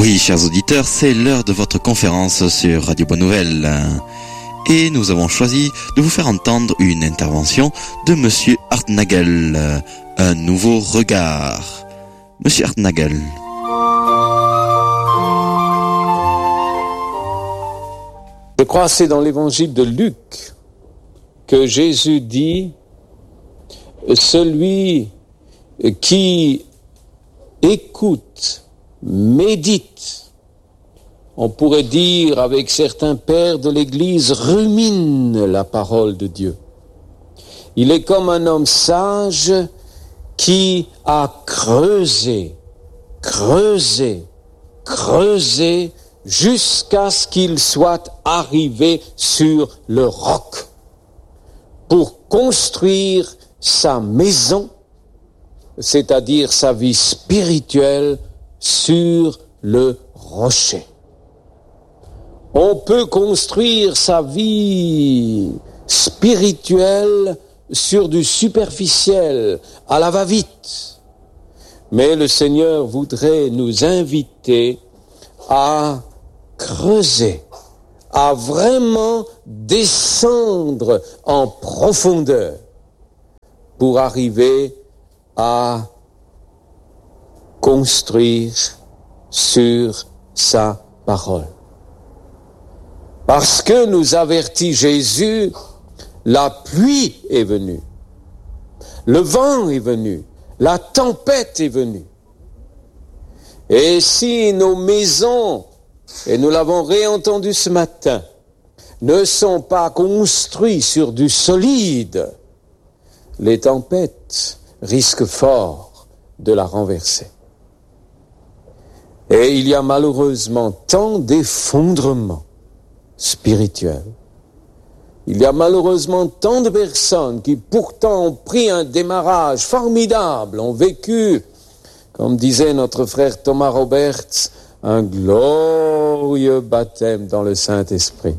Oui, chers auditeurs, c'est l'heure de votre conférence sur Radio Bonne Nouvelle. Et nous avons choisi de vous faire entendre une intervention de Monsieur Hartnagel, un nouveau regard. Monsieur Hartnagel. Je crois que c'est dans l'évangile de Luc que Jésus dit « Celui qui écoute, médite », on pourrait dire avec certains pères de l'Église, rumine la parole de Dieu. Il est comme un homme sage qui a creusé jusqu'à ce qu'il soit arrivé sur le roc pour construire sa maison, c'est-à-dire sa vie spirituelle sur le rocher. On peut construire sa vie spirituelle sur du superficiel, à la va-vite. Mais le Seigneur voudrait nous inviter à creuser, à vraiment descendre en profondeur pour arriver à construire sur sa parole. Parce que nous avertit Jésus, la pluie est venue, le vent est venu, la tempête est venue. Et si nos maisons, et nous l'avons réentendu ce matin, ne sont pas construites sur du solide, les tempêtes risquent fort de la renverser. Et il y a malheureusement tant d'effondrements spirituels. Il y a malheureusement tant de personnes qui pourtant ont pris un démarrage formidable, ont vécu, comme disait notre frère Thomas Roberts, un glorieux baptême dans le Saint-Esprit.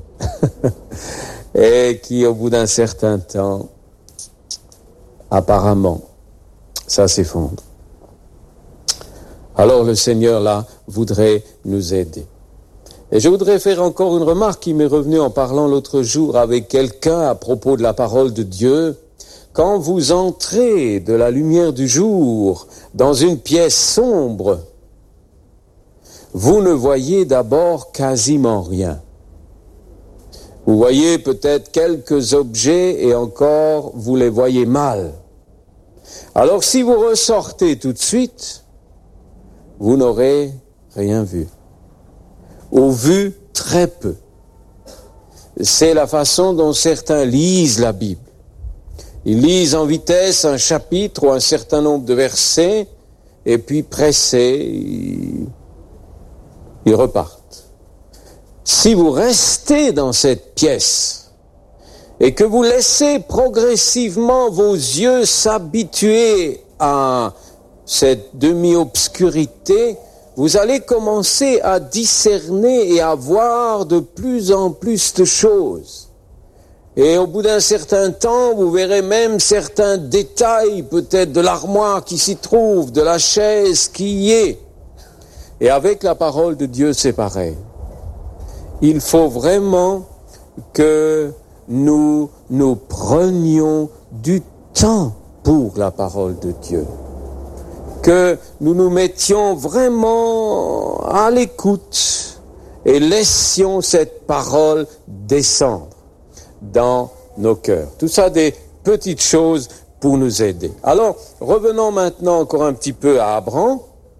Et qui, au bout d'un certain temps, apparemment, ça s'effondre. Alors le Seigneur, là, voudrait nous aider. Et je voudrais faire encore une remarque qui m'est revenue en parlant l'autre jour avec quelqu'un à propos de la parole de Dieu. Quand vous entrez de la lumière du jour dans une pièce sombre, vous ne voyez d'abord quasiment rien. Vous voyez peut-être quelques objets et encore vous les voyez mal. Alors si vous ressortez tout de suite, vous n'aurez rien vu. Ou vu très peu. C'est la façon dont certains lisent la Bible. Ils lisent en vitesse un chapitre ou un certain nombre de versets, et puis pressés, ils repartent. Si vous restez dans cette pièce, et que vous laissez progressivement vos yeux s'habituer à cette demi-obscurité, vous allez commencer à discerner et à voir de plus en plus de choses. Et au bout d'un certain temps, vous verrez même certains détails, peut-être de l'armoire qui s'y trouve, de la chaise qui y est. Et avec la parole de Dieu, c'est pareil. Il faut vraiment que nous prenions du temps pour la parole de Dieu. Que nous nous mettions vraiment à l'écoute et laissions cette parole descendre dans nos cœurs. Tout ça des petites choses pour nous aider. Alors, revenons maintenant encore un petit peu à Abraham.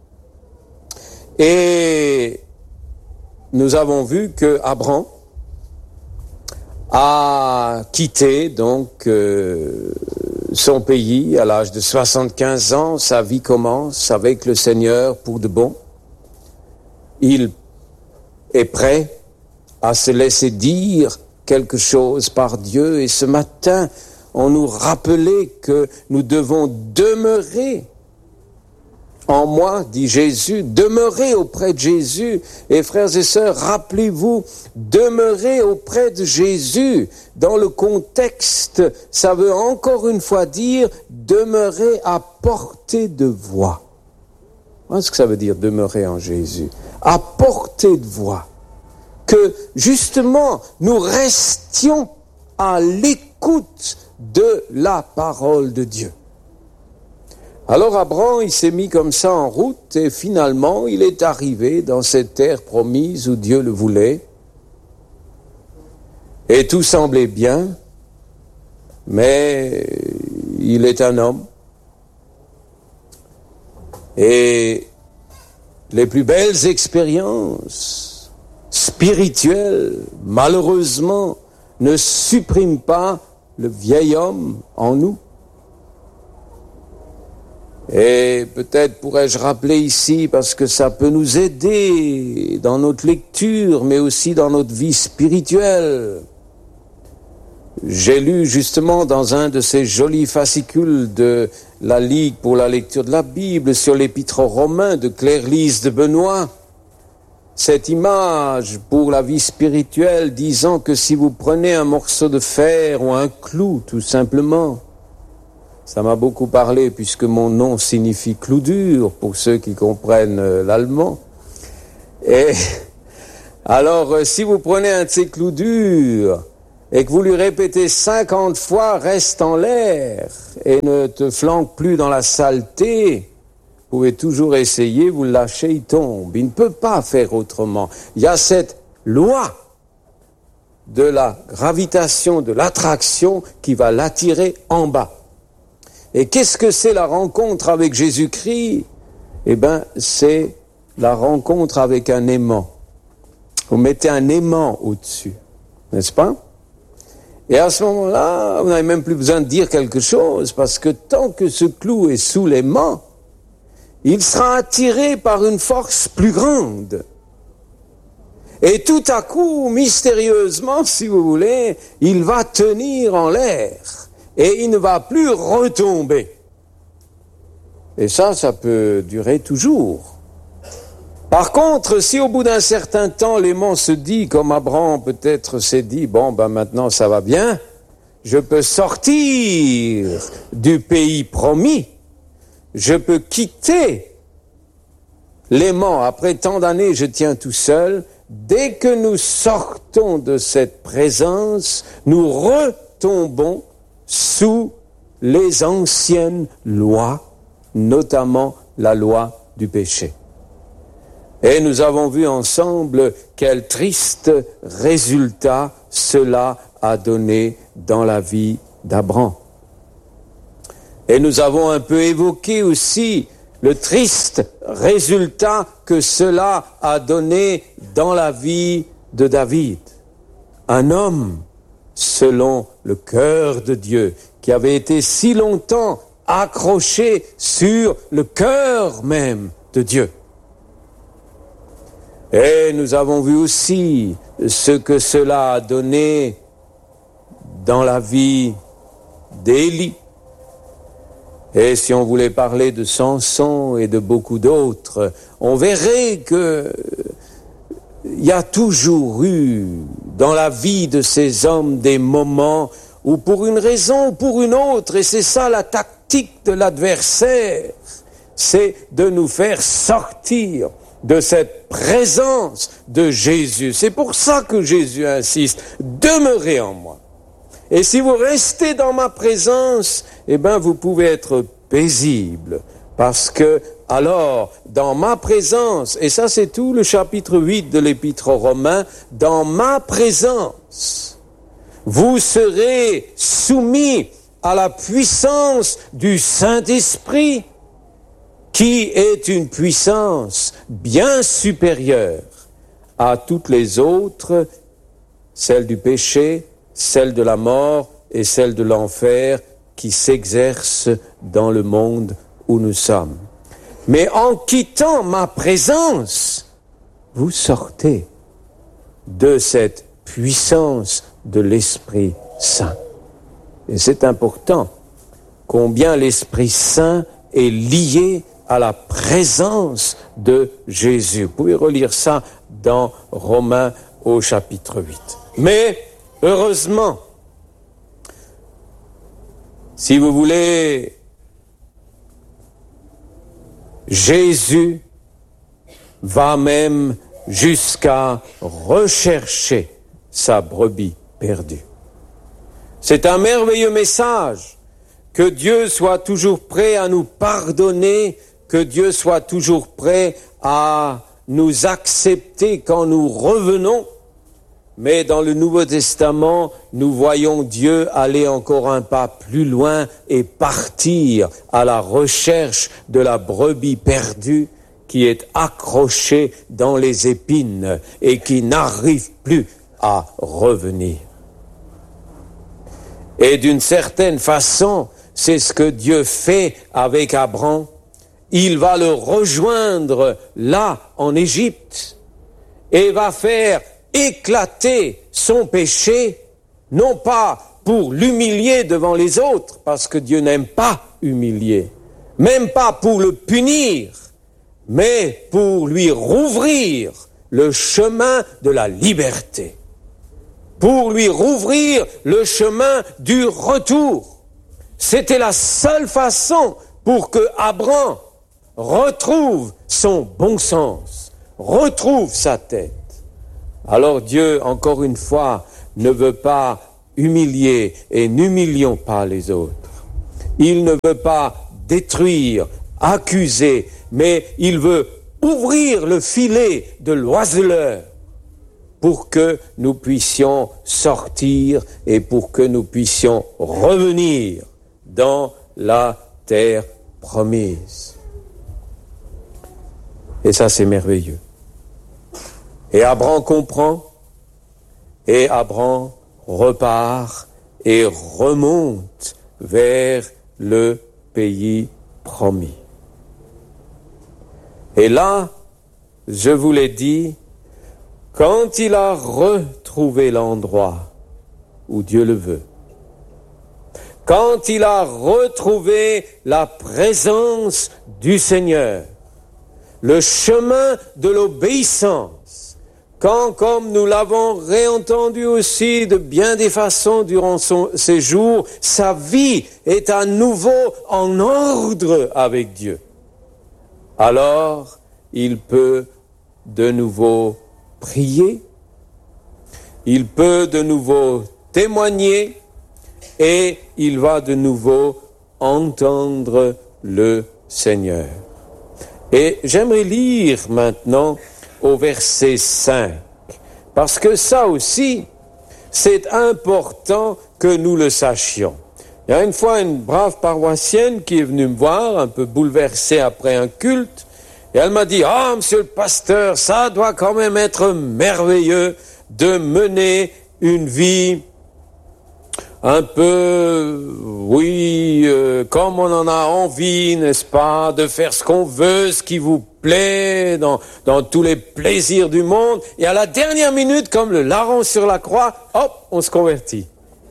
Et nous avons vu que Abraham a quitté donc son pays à l'âge de 75 ans. Sa vie commence avec le Seigneur pour de bon. Il est prêt à se laisser dire quelque chose par Dieu. Et ce matin, on nous rappelait que nous devons demeurer en moi, dit Jésus, demeurez auprès de Jésus. Et frères et sœurs, rappelez-vous, demeurer auprès de Jésus, dans le contexte, ça veut encore une fois dire demeurer à portée de voix. Qu'est-ce que ça veut dire, demeurer en Jésus? à portée de voix, que justement nous restions à l'écoute de la parole de Dieu. Alors Abraham, il s'est mis comme ça en route et finalement il est arrivé dans cette terre promise où Dieu le voulait. Et tout semblait bien, mais il est un homme. Et les plus belles expériences spirituelles, malheureusement, ne suppriment pas le vieil homme en nous. Et peut-être pourrais-je rappeler ici, parce que ça peut nous aider dans notre lecture, mais aussi dans notre vie spirituelle. J'ai lu justement dans un de ces jolis fascicules de la Ligue pour la lecture de la Bible sur l'Épître aux Romains de Claire-Lise de Benoît, cette image pour la vie spirituelle disant que si vous prenez un morceau de fer ou un clou tout simplement, ça m'a beaucoup parlé puisque mon nom signifie clou dur pour ceux qui comprennent l'allemand. Et alors si vous prenez un de ces clous durs et que vous lui répétez 50 fois « reste en l'air » et ne te flanque plus dans la saleté, vous pouvez toujours essayer, vous le lâchez, il tombe. Il ne peut pas faire autrement. Il y a cette loi de la gravitation, de l'attraction qui va l'attirer en bas. Et qu'est-ce que c'est la rencontre avec Jésus-Christ? Eh bien, c'est la rencontre avec un aimant. Vous mettez un aimant au-dessus, n'est-ce pas? Et à ce moment-là, vous n'avez même plus besoin de dire quelque chose, parce que tant que ce clou est sous l'aimant, il sera attiré par une force plus grande. Et tout à coup, mystérieusement, si vous voulez, il va tenir en l'air. Et il ne va plus retomber. Et ça peut durer toujours. Par contre, si au bout d'un certain temps, l'aimant se dit, comme Abraham peut-être s'est dit, bon, maintenant ça va bien, je peux sortir du pays promis, je peux quitter l'aimant, après tant d'années, je tiens tout seul. Dès que nous sortons de cette présence, nous retombons sous les anciennes lois, notamment la loi du péché. Et nous avons vu ensemble quel triste résultat cela a donné dans la vie d'Abraham. Et nous avons un peu évoqué aussi le triste résultat que cela a donné dans la vie de David. Un homme selon le cœur de Dieu, qui avait été si longtemps accroché sur le cœur même de Dieu. Et nous avons vu aussi ce que cela a donné dans la vie d'Élie. Et si on voulait parler de Samson et de beaucoup d'autres, on verrait que il y a toujours eu dans la vie de ces hommes des moments où pour une raison ou pour une autre, et c'est ça la tactique de l'adversaire, c'est de nous faire sortir de cette présence de Jésus. C'est pour ça que Jésus insiste, demeurez en moi. Et si vous restez dans ma présence, eh bien vous pouvez être paisible, parce que alors, dans ma présence, et ça c'est tout le chapitre 8 de l'Épître aux Romains, dans ma présence, vous serez soumis à la puissance du Saint-Esprit, qui est une puissance bien supérieure à toutes les autres, celle du péché, celle de la mort et celle de l'enfer qui s'exerce dans le monde où nous sommes. Mais en quittant ma présence, vous sortez de cette puissance de l'Esprit Saint. Et c'est important combien l'Esprit Saint est lié à la présence de Jésus. Vous pouvez relire ça dans Romains au chapitre 8. Mais heureusement, si vous voulez, Jésus va même jusqu'à rechercher sa brebis perdue. C'est un merveilleux message, que Dieu soit toujours prêt à nous pardonner, que Dieu soit toujours prêt à nous accepter quand nous revenons. Mais dans le Nouveau Testament, nous voyons Dieu aller encore un pas plus loin et partir à la recherche de la brebis perdue qui est accrochée dans les épines et qui n'arrive plus à revenir. Et d'une certaine façon, c'est ce que Dieu fait avec Abraham. Il va le rejoindre là, en Égypte, et va faire éclater son péché, non pas pour l'humilier devant les autres, parce que Dieu n'aime pas humilier, même pas pour le punir, mais pour lui rouvrir le chemin de la liberté, pour lui rouvrir le chemin du retour. C'était la seule façon pour que Abraham retrouve son bon sens, retrouve sa tête. Alors Dieu, encore une fois, ne veut pas humilier et n'humilions pas les autres. Il ne veut pas détruire, accuser, mais il veut ouvrir le filet de l'oiseleur pour que nous puissions sortir et pour que nous puissions revenir dans la terre promise. Et ça, c'est merveilleux. Et Abraham comprend, et Abraham repart et remonte vers le pays promis. Et là, je vous l'ai dit, quand il a retrouvé l'endroit où Dieu le veut, quand il a retrouvé la présence du Seigneur, le chemin de l'obéissance, quand, comme nous l'avons réentendu aussi de bien des façons durant son séjour, sa vie est à nouveau en ordre avec Dieu, alors il peut de nouveau prier, il peut de nouveau témoigner et il va de nouveau entendre le Seigneur. Et j'aimerais lire maintenant au verset 5, parce que ça aussi, c'est important que nous le sachions. Il y a une fois une brave paroissienne qui est venue me voir, un peu bouleversée après un culte, et elle m'a dit « Ah, monsieur le pasteur, ça doit quand même être merveilleux de mener une vie un peu, comme on en a envie, n'est-ce pas, de faire ce qu'on veut, ce qui vous plaît, dans tous les plaisirs du monde. Et à la dernière minute, comme le larron sur la croix, hop, on se convertit. »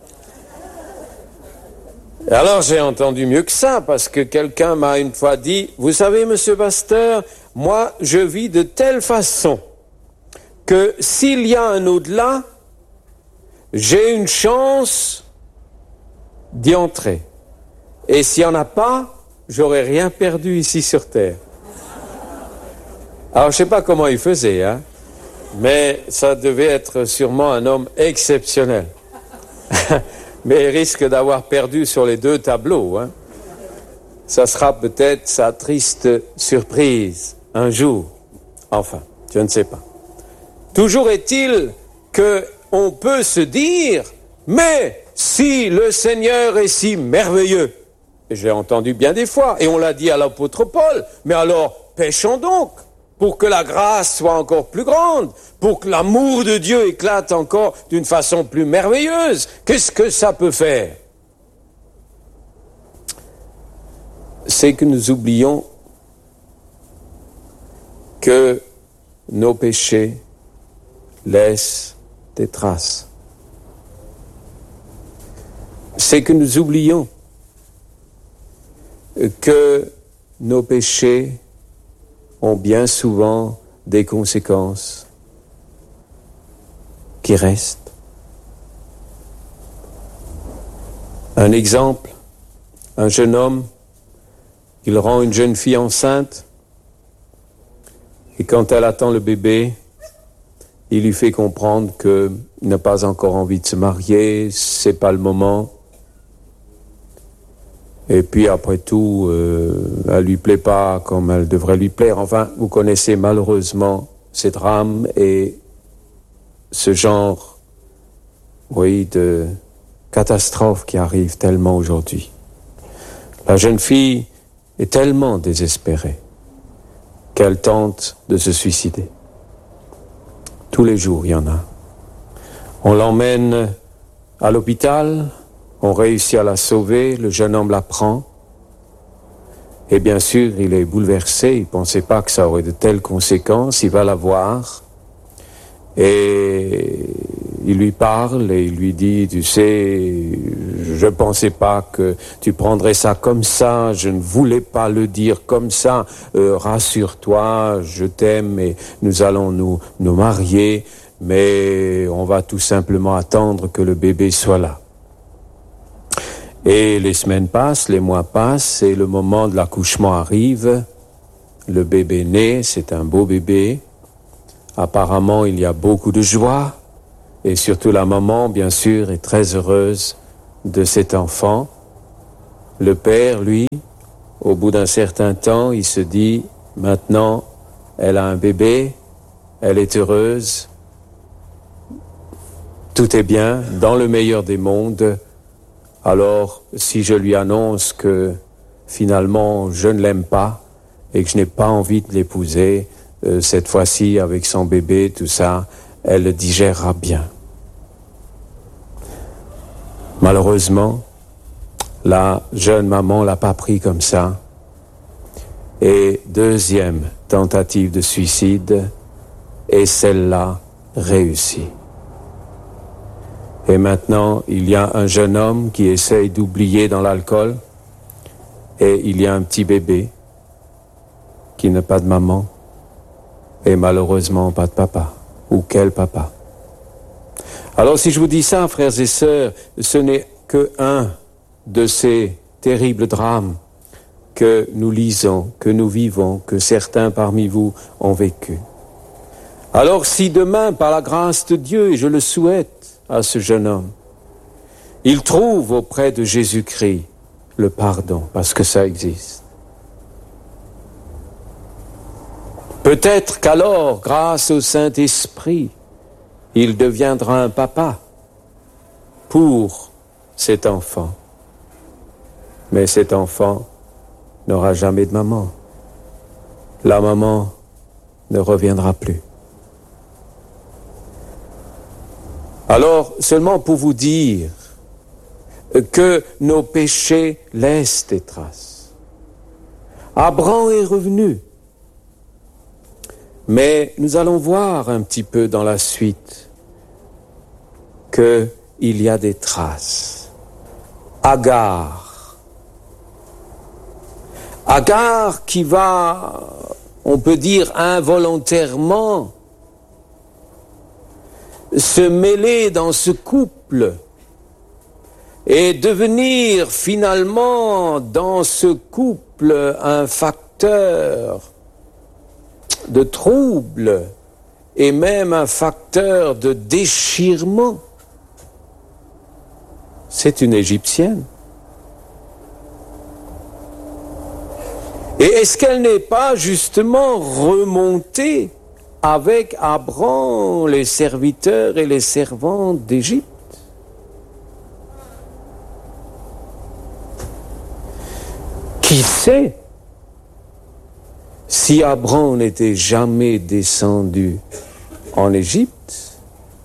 Et alors j'ai entendu mieux que ça, parce que quelqu'un m'a une fois dit « Vous savez, monsieur pasteur, moi je vis de telle façon que s'il y a un au-delà, j'ai une chance d'y entrer. Et s'il n'y en a pas, j'aurais rien perdu ici sur terre. » Alors je ne sais pas comment il faisait, mais ça devait être sûrement un homme exceptionnel. Mais il risque d'avoir perdu sur les deux tableaux. Ça sera peut-être sa triste surprise un jour. Enfin, je ne sais pas. Toujours est-il qu'on peut se dire, mais si le Seigneur est si merveilleux, et j'ai entendu bien des fois, et on l'a dit à l'apôtre Paul, mais alors péchons donc, pour que la grâce soit encore plus grande, pour que l'amour de Dieu éclate encore d'une façon plus merveilleuse. Qu'est-ce que ça peut faire? C'est que nous oublions que nos péchés laissent des traces. C'est que nous oublions que nos péchés ont bien souvent des conséquences qui restent. Un exemple, un jeune homme, il rend une jeune fille enceinte, Et quand elle attend le bébé, il lui fait comprendre qu'il n'a pas encore envie de se marier, c'est pas le moment. Et puis après tout, elle lui plaît pas comme elle devrait lui plaire. Enfin, vous connaissez malheureusement ces drames et ce genre, oui, de catastrophe qui arrive tellement aujourd'hui. La jeune fille est tellement désespérée qu'elle tente de se suicider. Tous les jours, il y en a. On l'emmène à l'hôpital, on réussit à la sauver, le jeune homme la prend. Et bien sûr, il est bouleversé, il ne pensait pas que ça aurait de telles conséquences, il va la voir. Et il lui parle et il lui dit, tu sais, je pensais pas que tu prendrais ça comme ça, je ne voulais pas le dire comme ça, rassure-toi, je t'aime et nous allons nous marier, mais on va tout simplement attendre que le bébé soit là. Et les semaines passent, les mois passent et le moment de l'accouchement arrive, le bébé naît, c'est un beau bébé. Apparemment, il y a beaucoup de joie et surtout la maman, bien sûr, est très heureuse de cet enfant. Le père, lui, au bout d'un certain temps, il se dit, maintenant, elle a un bébé, elle est heureuse, tout est bien, dans le meilleur des mondes. Alors, si je lui annonce que finalement, je ne l'aime pas et que je n'ai pas envie de l'épouser, cette fois-ci, avec son bébé, tout ça, elle le digérera bien. Malheureusement, la jeune maman l'a pas pris comme ça. Et deuxième tentative de suicide, et celle-là réussit. Et maintenant, il y a un jeune homme qui essaye d'oublier dans l'alcool, et il y a un petit bébé qui n'a pas de maman. Et malheureusement, pas de papa. Ou quel papa? Alors si je vous dis ça, frères et sœurs, ce n'est que un de ces terribles drames que nous lisons, que nous vivons, que certains parmi vous ont vécu. Alors si demain, par la grâce de Dieu, et je le souhaite à ce jeune homme, il trouve auprès de Jésus-Christ le pardon, parce que ça existe. Peut-être qu'alors, grâce au Saint-Esprit, il deviendra un papa pour cet enfant. Mais cet enfant n'aura jamais de maman. La maman ne reviendra plus. Alors, seulement pour vous dire que nos péchés laissent des traces. Abraham est revenu. Mais nous allons voir un petit peu dans la suite qu'il y a des traces. Agar qui va, on peut dire involontairement, se mêler dans ce couple et devenir finalement dans ce couple un facteur de trouble et même un facteur de déchirement. C'est une Égyptienne. Et est-ce qu'elle n'est pas justement remontée avec Abraham, les serviteurs et les servantes d'Égypte? Qui sait si Abraham n'était jamais descendu en Égypte?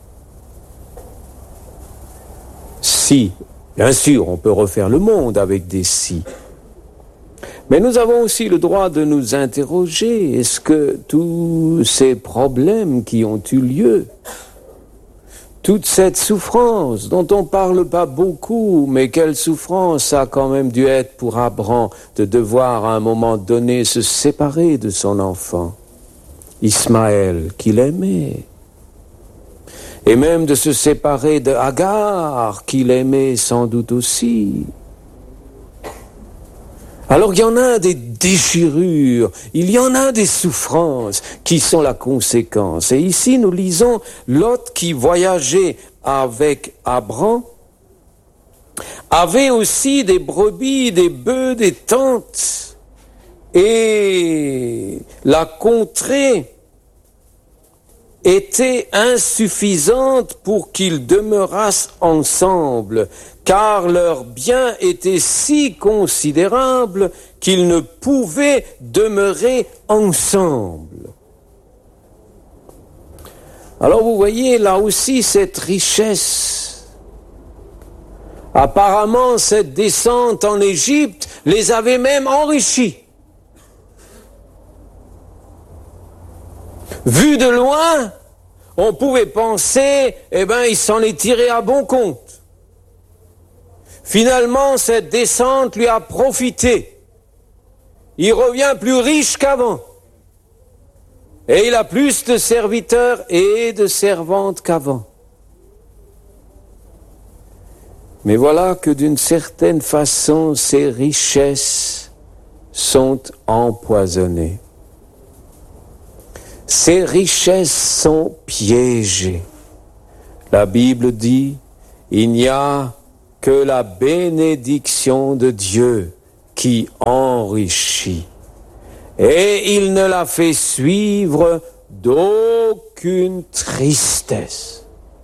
Si, bien sûr, on peut refaire le monde avec des si. Mais nous avons aussi le droit de nous interroger, est-ce que tous ces problèmes qui ont eu lieu, toute cette souffrance dont on ne parle pas beaucoup, mais quelle souffrance ça a quand même dû être pour Abraham de devoir à un moment donné se séparer de son enfant, Ismaël, qu'il aimait, et même de se séparer de Agar, qu'il aimait sans doute aussi. Alors il y en a des déchirures, il y en a des souffrances qui sont la conséquence. Et ici nous lisons Lot qui voyageait avec Abram, avait aussi des brebis, des bœufs, des tentes, et la contrée était insuffisante pour qu'ils demeurassent ensemble, car leurs biens étaient si considérables qu'ils ne pouvaient demeurer ensemble. Alors vous voyez là aussi cette richesse. Apparemment cette descente en Égypte les avait même enrichis. Vu de loin, on pouvait penser, il s'en est tiré à bon compte. Finalement, cette descente lui a profité. Il revient plus riche qu'avant. Et il a plus de serviteurs et de servantes qu'avant. Mais voilà que d'une certaine façon, ces richesses sont empoisonnées. Ces richesses sont piégées. La Bible dit, il n'y a que la bénédiction de Dieu qui enrichit. Et il ne la fait suivre d'aucune tristesse.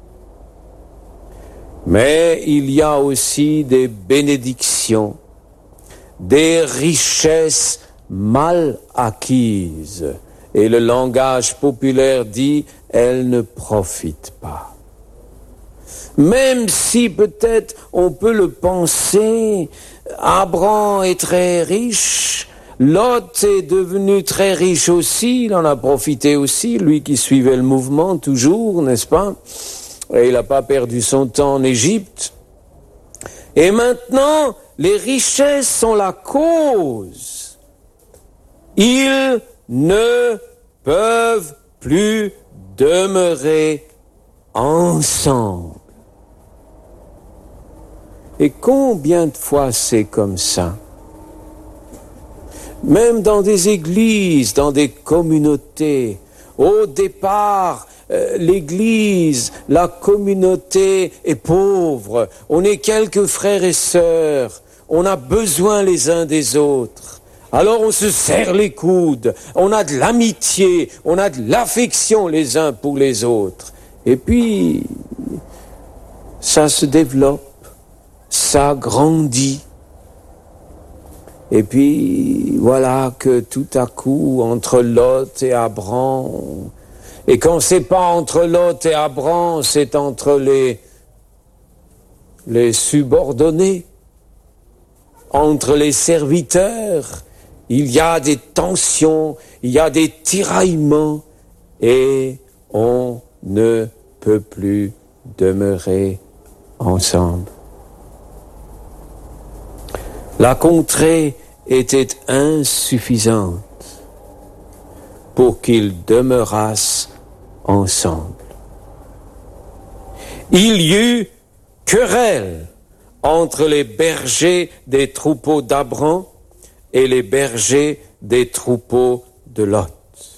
Mais il y a aussi des bénédictions, des richesses mal acquises. Et le langage populaire dit, elles ne profitent pas. Même si peut-être on peut le penser, Abram est très riche, Lot est devenu très riche aussi, il en a profité aussi, lui qui suivait le mouvement toujours, n'est-ce pas? Et il n'a pas perdu son temps en Égypte. Et maintenant, les richesses sont la cause. Ils ne peuvent plus demeurer ensemble. Et combien de fois c'est comme ça? Même dans des églises, dans des communautés, au départ, l'église, la communauté est pauvre. On est quelques frères et sœurs. On a besoin les uns des autres. Alors on se serre les coudes, on a de l'amitié, on a de l'affection les uns pour les autres. Et puis, ça se développe, ça grandit. Et puis, voilà que tout à coup, entre Lot et Abram, et quand c'est pas entre Lot et Abram, c'est entre les subordonnés, entre les serviteurs, il y a des tensions, il y a des tiraillements, et on ne peut plus demeurer ensemble. La contrée était insuffisante pour qu'ils demeurassent ensemble. Il y eut querelle entre les bergers des troupeaux d'Abram et les bergers des troupeaux de Lot.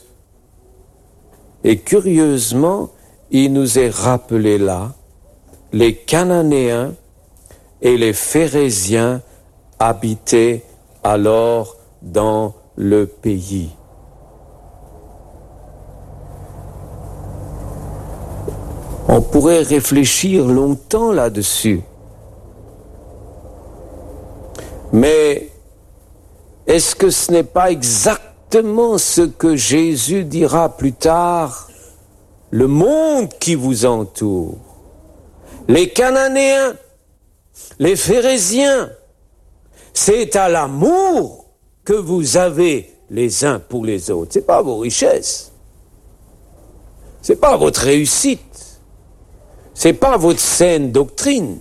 Et curieusement, il nous est rappelé là, les Cananéens et les Phéréziens habitaient alors dans le pays. On pourrait réfléchir longtemps là-dessus. Mais est-ce que ce n'est pas exactement ce que Jésus dira plus tard? Le monde qui vous entoure, les Cananéens, les Phéréziens, c'est à l'amour que vous avez les uns pour les autres. C'est pas vos richesses, c'est pas votre réussite, c'est pas votre saine doctrine,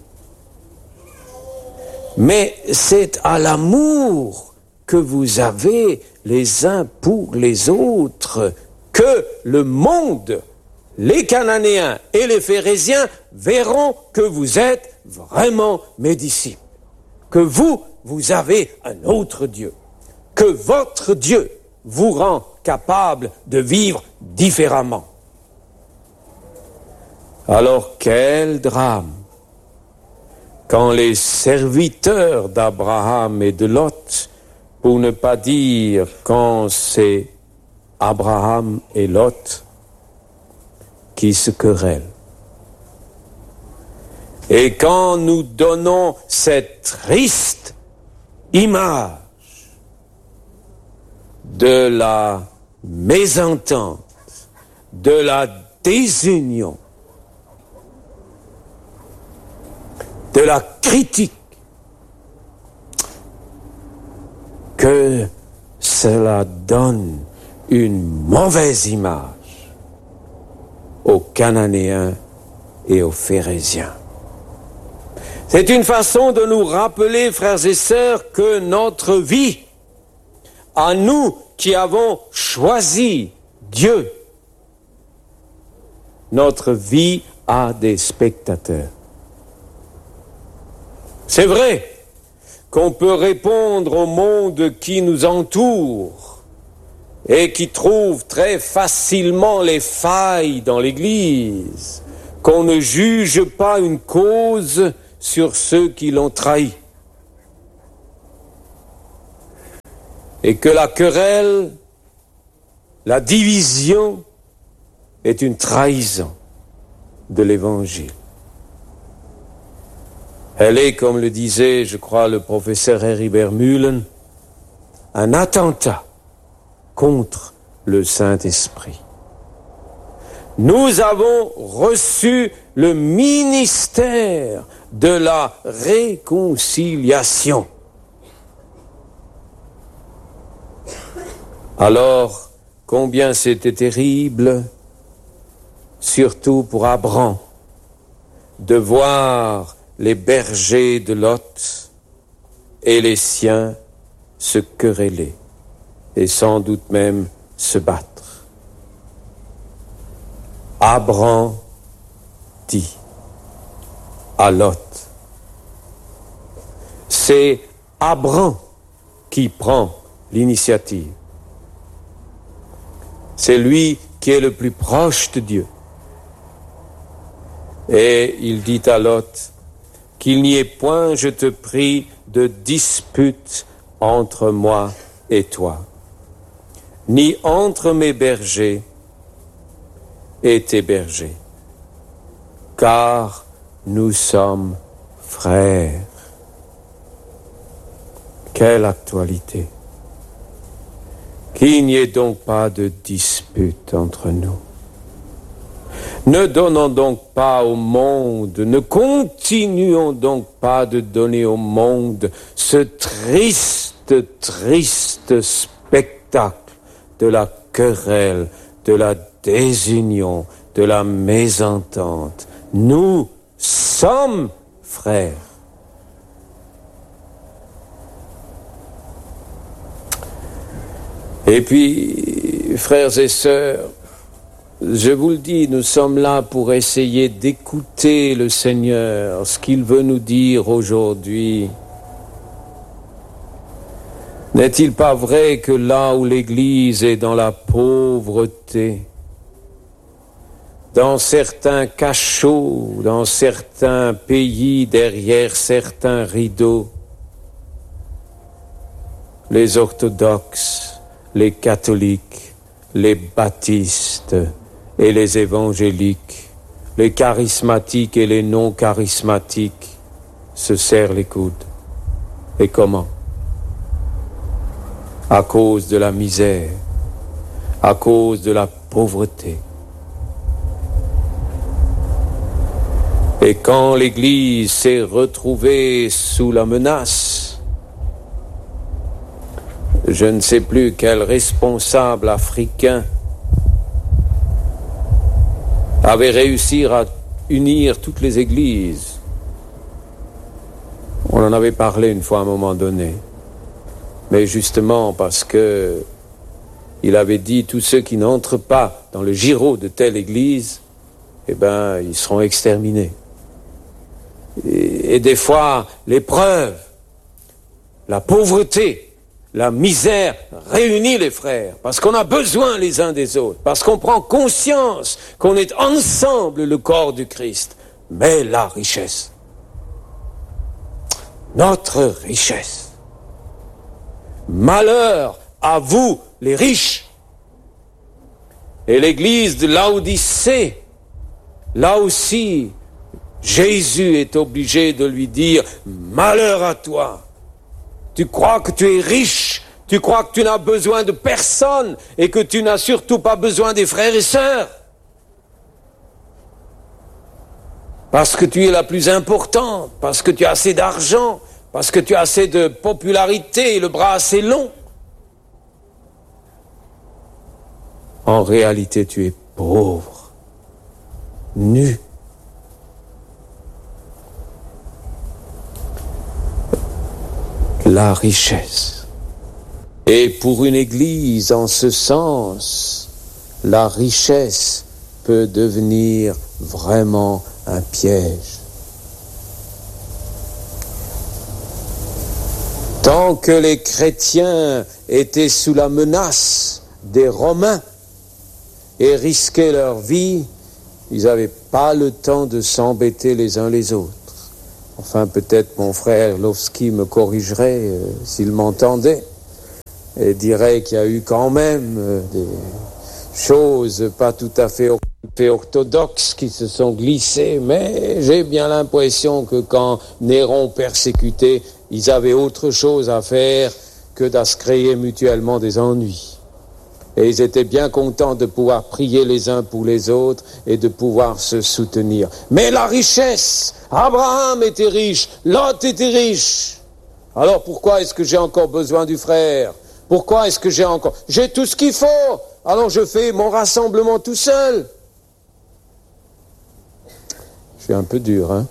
mais c'est à l'amour que vous avez les uns pour les autres que le monde, les Cananéens et les Phéréziens verront que vous êtes vraiment mes disciples, que vous vous avez un autre Dieu, que votre Dieu vous rend capable de vivre différemment. Alors quel drame quand les serviteurs d'Abraham et de Lot, pour ne pas dire quand c'est Abraham et Lot qui se querellent. Et quand nous donnons cette triste image de la mésentente, de la désunion, de la critique, que cela donne une mauvaise image aux Cananéens et aux Phéréziens. C'est une façon de nous rappeler, frères et sœurs, que notre vie, à nous qui avons choisi Dieu, notre vie a des spectateurs. C'est vrai qu'on peut répondre au monde qui nous entoure et qui trouve très facilement les failles dans l'Église, qu'on ne juge pas une cause sur ceux qui l'ont trahi, et que la querelle, la division est une trahison de l'Évangile. Elle est, comme le disait, je crois, le professeur Heribert Mühlen, un attentat contre le Saint-Esprit. Nous avons reçu le ministère de la réconciliation. Alors, combien c'était terrible, surtout pour Abraham, de voir les bergers de Lot et les siens se quereller et sans doute même se battre. Abraham dit à Lot, c'est Abraham qui prend l'initiative. C'est lui qui est le plus proche de Dieu. Et il dit à Lot, qu'il n'y ait point, je te prie, de dispute entre moi et toi, ni entre mes bergers et tes bergers, car nous sommes frères. Quelle actualité! Qu'il n'y ait donc pas de dispute entre nous. Ne donnons donc pas au monde, ne continuons donc pas de donner au monde ce triste spectacle de la querelle, de la désunion, de la mésentente. Nous sommes frères. Et puis, frères et sœurs, je vous le dis, nous sommes là pour essayer d'écouter le Seigneur, ce qu'il veut nous dire aujourd'hui. N'est-il pas vrai que là où l'Église est dans la pauvreté, dans certains cachots, dans certains pays, derrière certains rideaux, les orthodoxes, les catholiques, les baptistes et les évangéliques, les charismatiques et les non charismatiques se serrent les coudes. Et comment? À cause de la misère, à cause de la pauvreté. Et quand l'Église s'est retrouvée sous la menace, je ne sais plus quel responsable africain avait réussi à unir toutes les églises. On en avait parlé une fois à un moment donné. Mais justement parce que il avait dit tous ceux qui n'entrent pas dans le giron de telle église, eh ben, ils seront exterminés. Et des fois, l'épreuve la pauvreté, la misère réunit les frères, parce qu'on a besoin les uns des autres, parce qu'on prend conscience qu'on est ensemble le corps du Christ. Mais la richesse, notre richesse, malheur à vous les riches. Et l'église de Laodicée, là aussi, Jésus est obligé de lui dire « Malheur à toi ! Tu crois que tu es riche, tu crois que tu n'as besoin de personne et que tu n'as surtout pas besoin des frères et sœurs. Parce que tu es la plus importante, parce que tu as assez d'argent, parce que tu as assez de popularité et le bras assez long. En réalité, tu es pauvre, nu. La richesse. Et pour une église, en ce sens, la richesse peut devenir vraiment un piège. Tant que les chrétiens étaient sous la menace des Romains et risquaient leur vie, ils n'avaient pas le temps de s'embêter les uns les autres. Enfin, peut-être mon frère Lovski me corrigerait s'il m'entendait et dirait qu'il y a eu quand même des choses pas tout à fait orthodoxes qui se sont glissées, mais j'ai bien l'impression que quand Néron persécutait, ils avaient autre chose à faire que d'à se créer mutuellement des ennuis. Et ils étaient bien contents de pouvoir prier les uns pour les autres et de pouvoir se soutenir. Mais la richesse, Abraham était riche, Lot était riche. Alors pourquoi est-ce que j'ai encore besoin du frère? Pourquoi est-ce que j'ai tout ce qu'il faut? Alors je fais mon rassemblement tout seul. Je suis un peu dur, hein?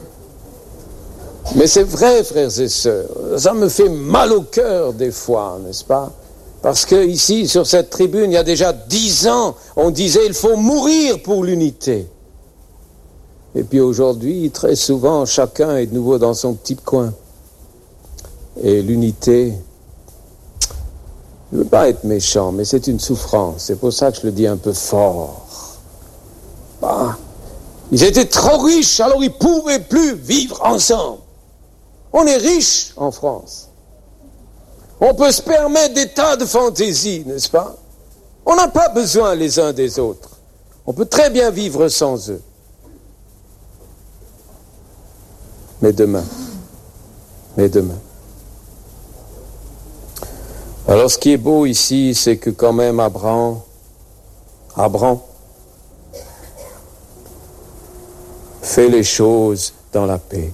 Mais c'est vrai, frères et sœurs, ça me fait mal au cœur des fois, n'est-ce pas? Parce que ici, sur cette tribune, il y a déjà 10 ans, on disait il faut mourir pour l'unité. Et puis aujourd'hui, très souvent, chacun est de nouveau dans son petit coin. Et l'unité, je ne veux pas être méchant, mais c'est une souffrance. C'est pour ça que je le dis un peu fort. Bah, ils étaient trop riches, alors ils ne pouvaient plus vivre ensemble. On est riches en France. On peut se permettre des tas de fantaisies, n'est-ce pas? On n'a pas besoin les uns des autres. On peut très bien vivre sans eux. Mais demain. Alors ce qui est beau ici, c'est que quand même Abraham fait les choses dans la paix.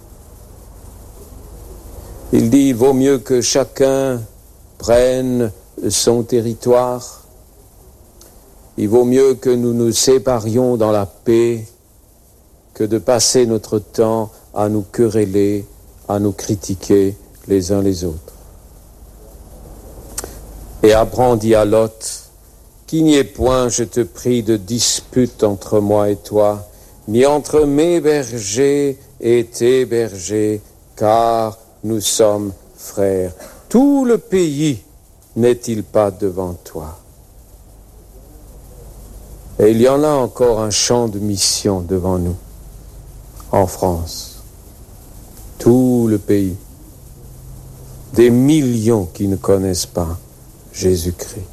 Il dit, il vaut mieux que chacun prenne son territoire. Il vaut mieux que nous nous séparions dans la paix que de passer notre temps à nous quereller, à nous critiquer les uns les autres. Et Abraham dit à Lot, qu'il n'y ait point, je te prie, de dispute entre moi et toi, ni entre mes bergers et tes bergers, car nous sommes frères. Tout le pays n'est-il pas devant toi? Et il y en a encore un champ de mission devant nous, en France. Tout le pays. Des millions qui ne connaissent pas Jésus-Christ.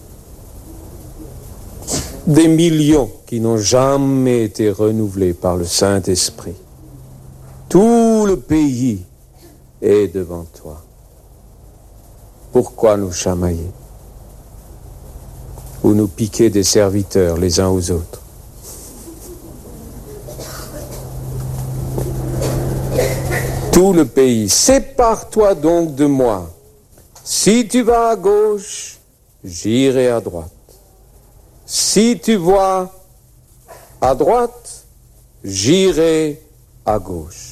Des millions qui n'ont jamais été renouvelés par le Saint-Esprit. Tout le pays est devant toi. Pourquoi nous chamailler? Ou nous piquer des serviteurs les uns aux autres? Tout le pays, sépare-toi donc de moi. Si tu vas à gauche, j'irai à droite. Si tu vas à droite, j'irai à gauche.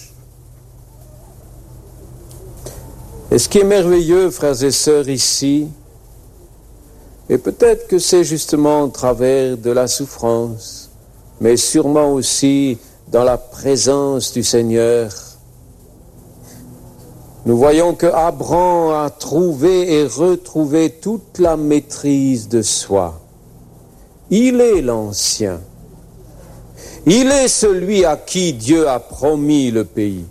Et ce qui est merveilleux, frères et sœurs, ici, et peut-être que c'est justement au travers de la souffrance, mais sûrement aussi dans la présence du Seigneur, Nous voyons que Abraham a trouvé et retrouvé toute la maîtrise de soi. Il est l'ancien. Il est celui à qui Dieu a promis le pays.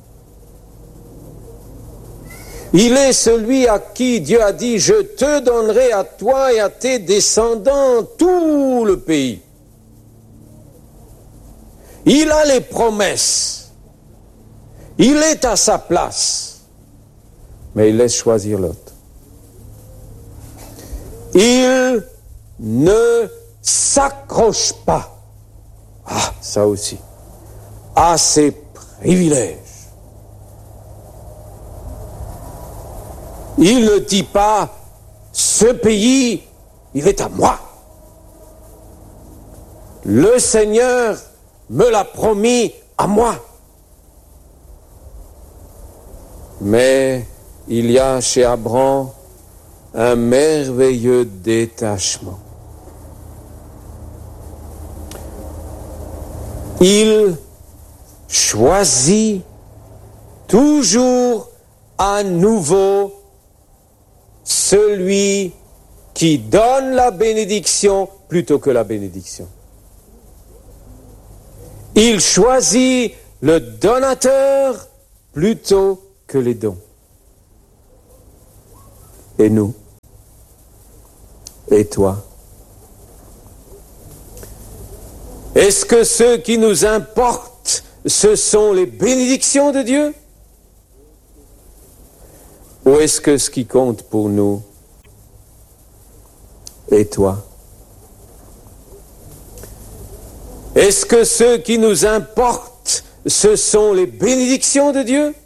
Il est celui à qui Dieu a dit « Je te donnerai à toi et à tes descendants tout le pays ». Il a les promesses. Il est à sa place. Mais il laisse choisir l'autre. Il ne s'accroche pas, ça aussi, à ses privilèges. Il ne dit pas, ce pays, il est à moi. Le Seigneur me l'a promis à moi. Mais il y a chez Abraham un merveilleux détachement. Il choisit toujours à nouveau celui qui donne la bénédiction plutôt que la bénédiction. Il choisit le donateur plutôt que les dons. Et nous? Et toi? Est-ce que ce qui nous importe, ce sont les bénédictions de Dieu? Ou est-ce que ce qui compte pour nous est toi? Est-ce que ce qui nous importe, ce sont les bénédictions de Dieu?